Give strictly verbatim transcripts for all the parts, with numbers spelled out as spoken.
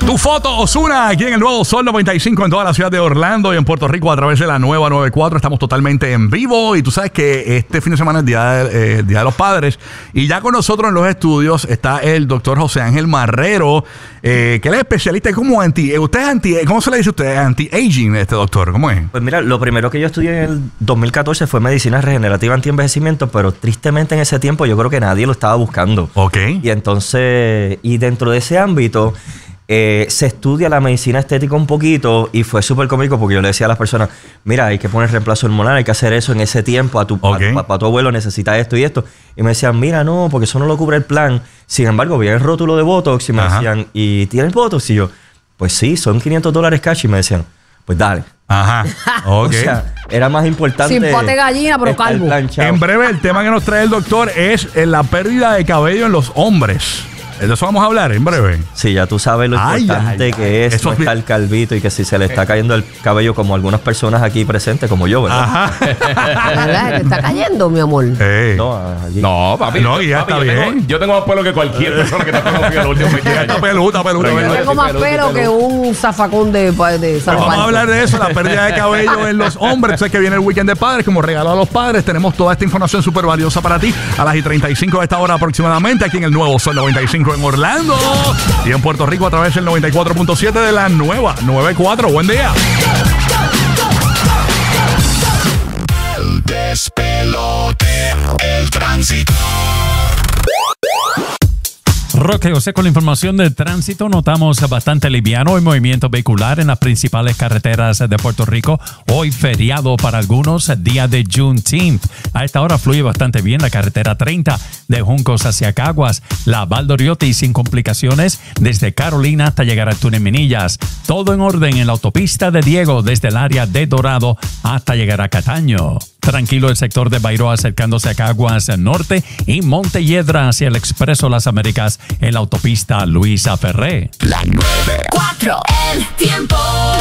Tu foto, Ozuna, aquí en el Nuevo Sol noventa y cinco en toda la ciudad de Orlando y en Puerto Rico a través de la nueva noventa y cuatro. Estamos totalmente en vivo y tú sabes que este fin de semana es el Día de, eh, el Día de los Padres y ya con nosotros en los estudios está el doctor José Ángel Marrero, eh, que él es especialista como anti... Eh, ¿Usted es anti... ¿Cómo se le dice a usted? Anti-aging, este doctor. ¿Cómo es? Pues mira, lo primero que yo estudié en el dos mil catorce fue medicina regenerativa anti-envejecimiento, pero tristemente en ese tiempo yo creo que nadie lo estaba buscando. Ok. Y entonces, y dentro de ese ámbito... Eh, se estudia la medicina estética un poquito y fue súper cómico porque yo le decía a las personas, mira, hay que poner reemplazo hormonal, hay que hacer eso en ese tiempo, a tu, okay. a, a, a tu abuelo necesita esto y esto. Y me decían, mira, no, porque eso no lo cubre el plan. Sin embargo, vi el rótulo de Botox y me Ajá. decían, ¿y tienes Botox? Y yo, pues sí, son quinientos dólares cash. Y me decían, pues dale. Ajá, ok. O sea, era más importante. Sin pote gallina, pero calvo. En breve, el tema que nos trae el doctor es la pérdida de cabello en los hombres. De eso vamos a hablar en breve. Sí, ya tú sabes lo ay, importante ay, que ay. es Eso no estar calvito y que si se le está cayendo el cabello como algunas personas aquí presentes, como yo, ¿verdad? Ajá. ¿Verdad? ¿Te está cayendo, mi amor? Hey. No, allí. No, papi. No, ya papi, está yo bien. Tengo, yo tengo más pelo que cualquier persona que te conocido en los últimos veinte años. Está peluda, peluda. Yo tengo más pelo que un zafacón de, de Vamos a hablar de eso, la pérdida de cabello en los hombres. Sé que viene el weekend de padres, como regalo a los padres. Tenemos toda esta información súper valiosa para ti a las y treinta y cinco de esta hora aproximadamente, aquí en el Nuevo Sol noventa y cinco en Orlando. Y en Puerto Rico a través del noventa y cuatro punto siete de la nueva noventa y cuatro. Buen día. El despelote, el tránsito. Roque José con la información del tránsito. Notamos bastante liviano el movimiento vehicular en las principales carreteras de Puerto Rico. Hoy feriado para algunos, día de Juneteenth. A esta hora fluye bastante bien la carretera treinta de Juncos hacia Caguas, la Valdoriotti sin complicaciones desde Carolina hasta llegar al túnel Minillas. Todo en orden en la autopista de Diego desde el área de Dorado hasta llegar a Cataño. Tranquilo el sector de Bairoa acercándose a Caguas Norte y Montelledra hacia el Expreso Las Américas en la autopista Luisa Ferré. La nueve cuatro, el tiempo.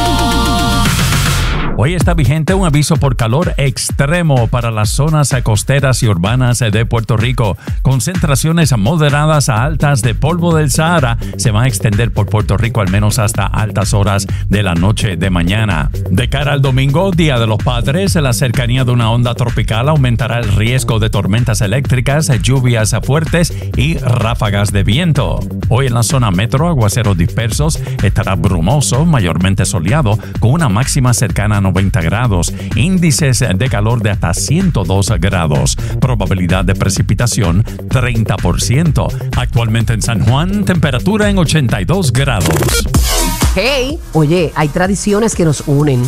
Hoy está vigente un aviso por calor extremo para las zonas costeras y urbanas de Puerto Rico. Concentraciones moderadas a altas de polvo del Sahara se van a extender por Puerto Rico al menos hasta altas horas de la noche de mañana. De cara al domingo, Día de los Padres, la cercanía de una onda tropical aumentará el riesgo de tormentas eléctricas, lluvias fuertes y ráfagas de viento. Hoy en la zona metro, aguaceros dispersos, estará brumoso, mayormente soleado, con una máxima cercana a noventa grados, índices de calor de hasta ciento dos grados, probabilidad de precipitación treinta por ciento. Actualmente en San Juan, temperatura en ochenta y dos grados. Hey, oye, hay tradiciones que nos unen.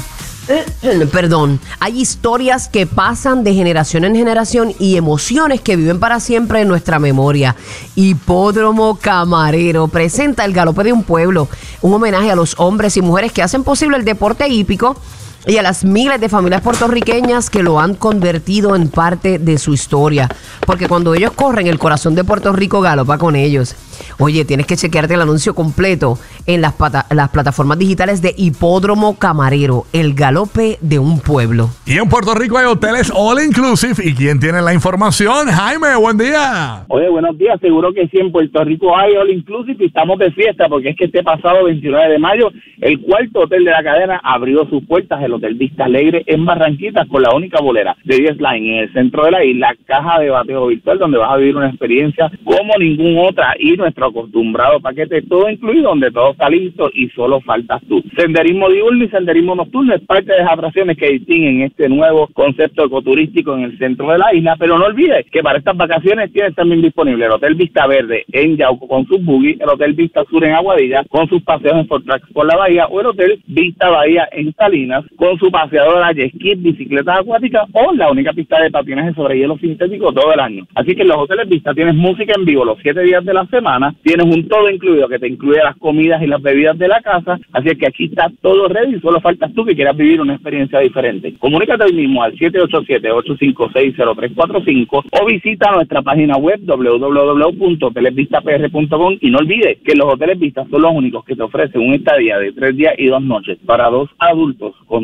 Perdón, hay historias que pasan de generación en generación y emociones que viven para siempre en nuestra memoria. Hipódromo Camarero presenta el Galope de un Pueblo, un homenaje a los hombres y mujeres que hacen posible el deporte hípico y a las miles de familias puertorriqueñas que lo han convertido en parte de su historia. Porque cuando ellos corren, el corazón de Puerto Rico galopa con ellos. Oye, tienes que chequearte el anuncio completo en las, pata- las plataformas digitales de Hipódromo Camarero, el Galope de un Pueblo. Y en Puerto Rico hay hoteles all inclusive. ¿Y quién tiene la información? Jaime, buen día. Oye, buenos días. Seguro que sí, en Puerto Rico hay all inclusive y estamos de fiesta porque es que este pasado veintinueve de mayo el cuarto hotel de la cadena abrió sus puertas, el Hotel Vista Alegre en Barranquitas, con la única bolera de diez line en el centro de la isla, caja de bateo virtual donde vas a vivir una experiencia como ninguna otra y nuestro acostumbrado paquete todo incluido donde todo está listo y solo faltas tú. Senderismo diurno y senderismo nocturno es parte de las atracciones que distinguen este nuevo concepto ecoturístico en el centro de la isla, pero no olvides que para estas vacaciones tienes también disponible el Hotel Vista Verde en Yauco con sus buggy, el Hotel Vista Sur en Aguadilla con sus paseos en Fort Trax por la bahía o el Hotel Vista Bahía en Salinas con su paseadora, jet ski, bicicletas acuáticas o la única pista de patinaje sobre hielo sintético todo el año. Así que en los Hoteles Vista tienes música en vivo los siete días de la semana, tienes un todo incluido que te incluye las comidas y las bebidas de la casa, así que aquí está todo ready y solo faltas tú que quieras vivir una experiencia diferente. Comunícate hoy mismo al siete ocho siete, ocho cinco seis, cero tres cuatro cinco o visita nuestra página web doble u doble u doble u punto hoteles vista p r punto com y no olvides que los Hoteles Vista son los únicos que te ofrecen un estadía de tres días y dos noches para dos adultos con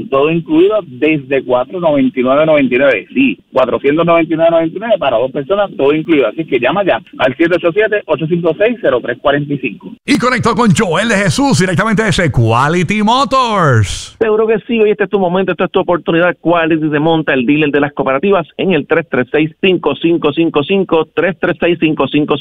con todo incluido desde cuatrocientos noventa y nueve noventa y nueve. Sí, cuatrocientos noventa y nueve noventa y nueve para dos personas, todo incluido. Así que llama ya al siete ocho siete, ocho cinco seis, cero tres cuatro cinco. Y conectó con Joel de Jesús directamente desde Quality Motors. Seguro que sí, hoy este es tu momento, esta es tu oportunidad. Quality te monta, el dealer de las cooperativas, en el tres tres seis, cinco cinco cinco cinco, tres tres seis, cinco cinco cinco cinco.